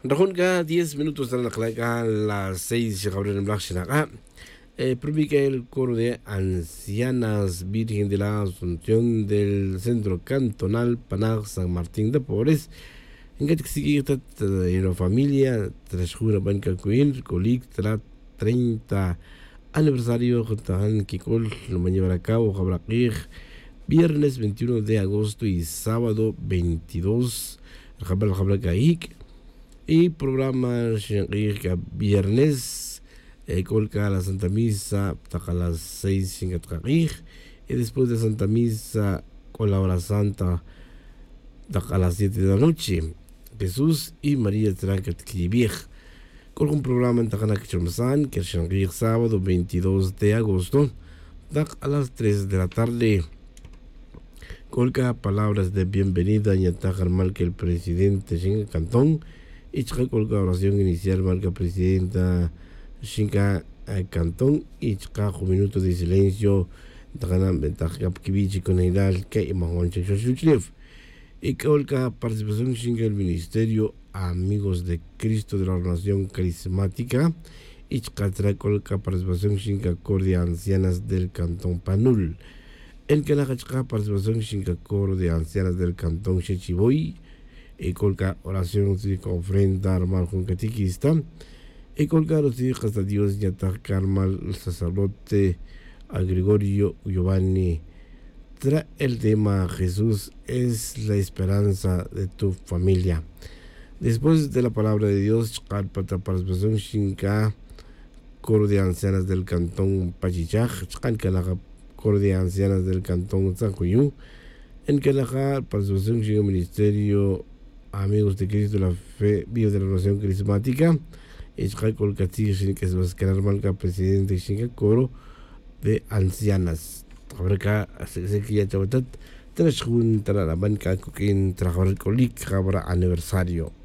Rajun ka 10 minutos na nakalaka las 6 y cabrón en Black Shinaka. Publica el coro de Ancianas Virgen de la Asunción del Centro Cantonal Panag San Martín de Pobres. En que está en la familia, transjura banca cuil, colic, 30 aniversario, Jotahan Kikol, lo van a llevar a cabo, Jabraquij, viernes 21 de agosto y sábado 22, Jabracaik. Y programa Shanghai viernes, colca la Santa Misa, taca las 6 y después de Santa Misa, con la hora santa, taca a las 7 de la noche. Jesús y María Trancat Kibir. Con un programa en Tacana Kichomsan, que Shanghai sábado 22 de agosto, taca a las 3 de la tarde. Colca palabras de bienvenida y atacar mal que el presidente Shinga Cantón. Y colca oración inicial marca presidenta Shinka Cantón y un minuto de silencio con el que y colca participación Shinka el ministerio Amigos de Cristo de la Nación Carismática y colca participación Shinka Cor de Ancianas del Cantón Panul en que la participación Shinka Cor de Ancianas del Cantón Chechiboy y colca oración con ofrenda armal con catequista y colca los hijos de Dios y atacar mal el sacerdote a Gregorio Giovanni trae el tema Jesús es la esperanza de tu familia. Después de la palabra de Dios, para participación Shinka coro de ancianas del cantón Pachichaj, coro de ancianas del cantón San Juyu, en que la participación Shinka ministerio Amigos de Cristo, la fe, Bio de la Nación Carismática, y Col Castillo, que se va a quedar marca presidente Shinka Coro de Ancianas. Ahora acá, se que ya chabatat, tras juntar a la banca, que trabajar con Lick, aniversario.